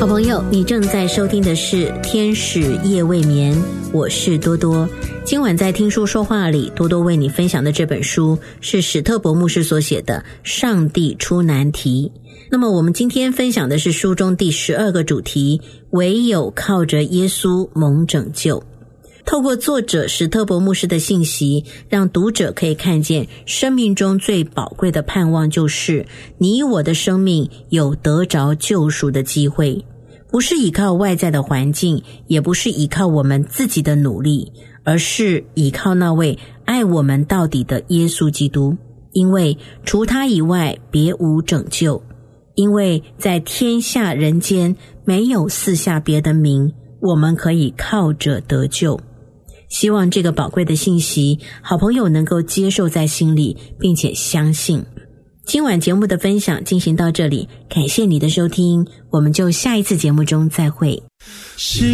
好朋友，你正在收听的是天使夜未眠，我是多多。今晚在听书说话里，多多为你分享的这本书是史特伯牧师所写的《上帝出难题》。那么我们今天分享的是书中第12个主题，唯有靠着耶稣蒙拯救。透过作者史特伯牧师的信息，让读者可以看见生命中最宝贵的盼望，就是你我的生命有得着救赎的机会，不是依靠外在的环境，也不是依靠我们自己的努力，而是依靠那位爱我们到底的耶稣基督。因为除他以外别无拯救，因为在天下人间没有赐下别的名，我们可以靠着得救。希望这个宝贵的信息，好朋友能够接受在心里，并且相信。今晚节目的分享进行到这里，感谢你的收听，我们就下一次节目中再会。